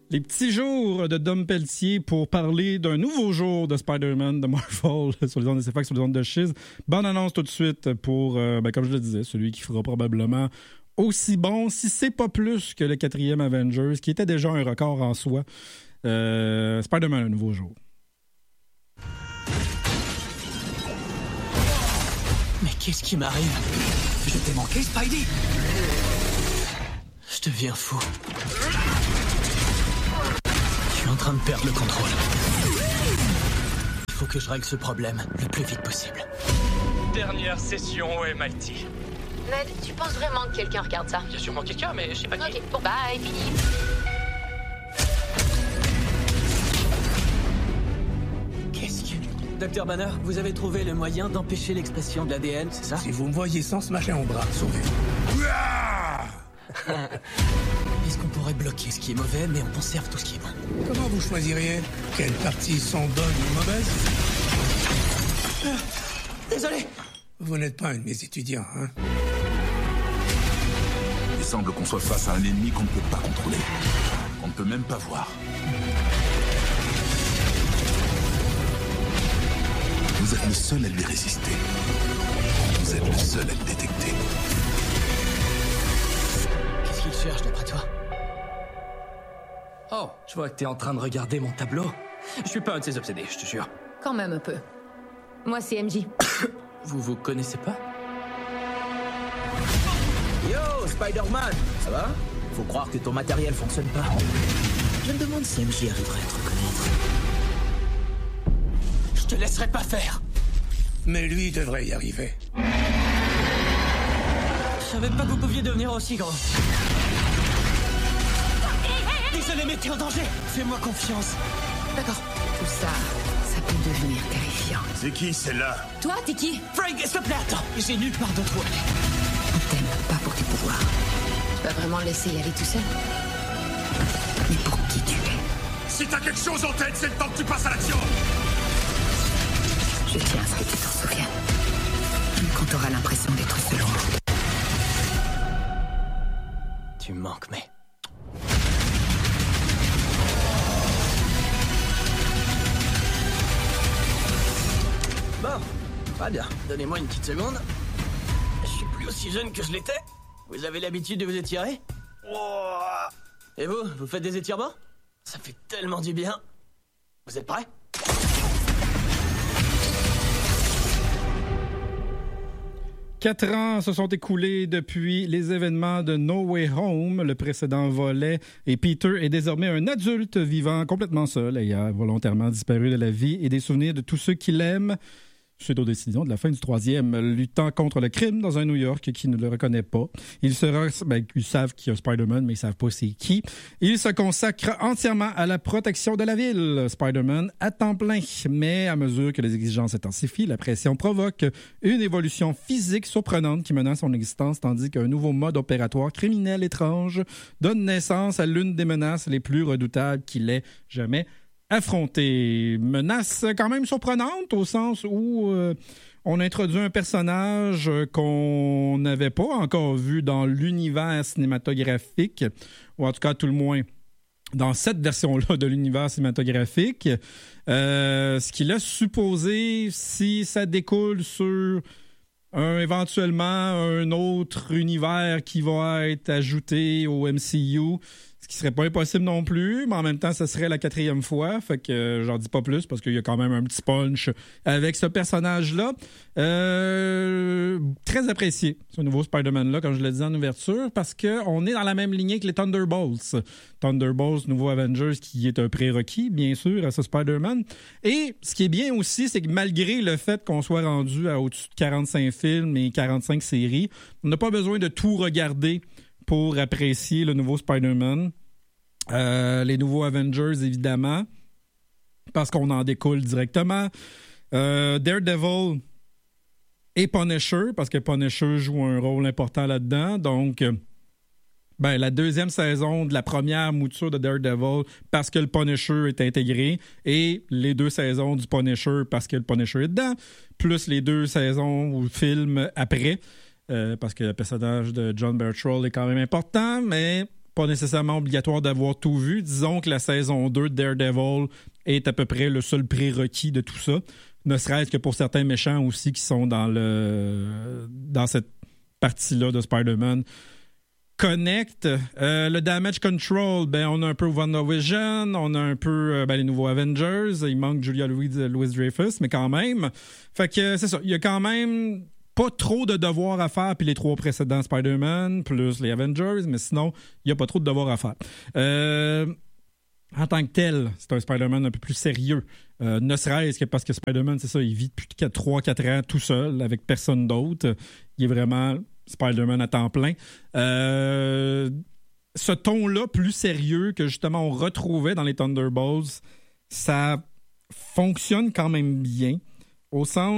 Les petits jours de Dom Pelletier pour parler d'un nouveau jour de Spider-Man de Marvel sur les ondes de CFAC, sur les ondes de Shiz. Bonne annonce tout de suite pour, comme je le disais, celui qui fera probablement aussi bon, si c'est pas plus que le 4e Avengers, qui était déjà un record en soi. Spider-Man, un nouveau jour. Mais qu'est-ce qui m'arrive? Je t'ai manqué, Spidey? Je deviens fou. Je suis en train de perdre le contrôle. Il faut que je règle ce problème le plus vite possible. Dernière session au MIT. Ned, tu penses vraiment que quelqu'un regarde ça? Il y a sûrement quelqu'un, mais je sais pas qui. Ok, bon, bye, Philippe. Qu'est-ce que... Docteur Banner, vous avez trouvé le moyen d'empêcher l'expression de l'ADN, c'est ça? Si vous me voyez sans ce machin au bras, sauvez. Est-ce qu'on pourrait bloquer ce qui est mauvais, mais on conserve tout ce qui est bon? Comment vous choisiriez quelles parties sont bonnes ou mauvaises? Désolé. Vous n'êtes pas un de mes étudiants, hein? Il semble qu'on soit face à un ennemi qu'on ne peut pas contrôler, qu'on ne peut même pas voir. Vous êtes le seul à lui résister. Vous êtes le seul à le détecter. Qu'est-ce qu'il cherche d'après toi? Oh, je vois que t'es en train de regarder mon tableau. Je suis pas un de ces obsédés, je te jure. Quand même un peu. Moi, c'est MJ. Vous connaissez pas? Yo, Spider-Man, ça va? Faut croire que ton matériel fonctionne pas. Je me demande si MJ arriverait à te reconnaître. Je te laisserai pas faire. Mais lui devrait y arriver. Je savais pas que vous pouviez devenir aussi grand. Désolé, mais t'es en danger. Fais-moi confiance. D'accord. Tout ça, ça peut devenir terrifiant. C'est qui celle-là? Toi, t'es qui? Frank, s'il te plaît, attends. J'ai nulle part d'autre où aller. On t'aime pas pour tes pouvoirs. Tu vas vraiment le laisser y aller tout seul? Mais pour qui tu es? Si t'as quelque chose en tête, c'est le temps que tu passes à l'action! Je tiens à ce que tu t'en souviennes. Même quand t'auras l'impression d'être seul au monde. Tu me manques, mais... Bon, pas bien. Donnez-moi une petite seconde. Je suis plus aussi jeune que je l'étais. Vous avez l'habitude de vous étirer? Et vous faites des étirements? Ça fait tellement du bien. Vous êtes prêts? Quatre ans se sont écoulés depuis les événements de No Way Home, le précédent volet, et Peter est désormais un adulte vivant complètement seul, ayant volontairement disparu de la vie et des souvenirs de tous ceux qui l'aiment. Suite aux décisions de la fin du 3e, luttant contre le crime dans un New York qui ne le reconnaît pas. Ils savent qu'il y a Spider-Man, mais ils savent pas c'est qui. Il se consacre entièrement à la protection de la ville, Spider-Man, à temps plein. Mais à mesure que les exigences s'intensifient, la pression provoque une évolution physique surprenante qui menace son existence, tandis qu'un nouveau mode opératoire criminel étrange donne naissance à l'une des menaces les plus redoutables qu'il ait jamais affronter. Menace quand même surprenante au sens où on introduit un personnage qu'on n'avait pas encore vu dans l'univers cinématographique, ou en tout cas tout le moins dans cette version-là de l'univers cinématographique. Ce qui laisse supposer, si ça découle sur éventuellement un autre univers qui va être ajouté au MCU, ce qui serait pas impossible non plus, mais en même temps, ce serait la 4e fois. Fait que j'en dis pas plus parce qu'il y a quand même un petit punch avec ce personnage-là. Très apprécié, ce nouveau Spider-Man-là, comme je l'ai dit en ouverture, parce qu'on est dans la même lignée que les Thunderbolts. Thunderbolts, nouveau Avengers, qui est un prérequis, bien sûr, à ce Spider-Man. Et ce qui est bien aussi, c'est que malgré le fait qu'on soit rendu à au-dessus de 45 films et 45 séries, on n'a pas besoin de tout regarder pour apprécier le nouveau Spider-Man. Les nouveaux Avengers, évidemment, parce qu'on en découle directement. Daredevil et Punisher, parce que Punisher joue un rôle important là-dedans. Donc, la deuxième saison de la première mouture de Daredevil, parce que le Punisher est intégré, et les 2 saisons du Punisher, parce que le Punisher est dedans, plus les 2 saisons ou films après. Parce que le personnage de John Bertrand est quand même important, mais pas nécessairement obligatoire d'avoir tout vu. Disons que la saison 2 de Daredevil est à peu près le seul prérequis de tout ça. Ne serait-ce que pour certains méchants aussi qui sont dans cette partie-là de Spider-Man. Connect, le Damage Control, on a un peu WandaVision, on a un peu les nouveaux Avengers, il manque Julia Louis-Dreyfus, mais quand même. Fait que c'est ça, il y a quand même pas trop de devoirs à faire, puis les 3 précédents Spider-Man, plus les Avengers, mais sinon, il n'y a pas trop de devoirs à faire. En tant que tel, c'est un Spider-Man un peu plus sérieux. Ne serait-ce que parce que Spider-Man, c'est ça, il vit depuis 3-4 ans tout seul, avec personne d'autre. Il est vraiment Spider-Man à temps plein. Ce ton-là, plus sérieux, que justement on retrouvait dans les Thunderbolts, ça fonctionne quand même bien, au sens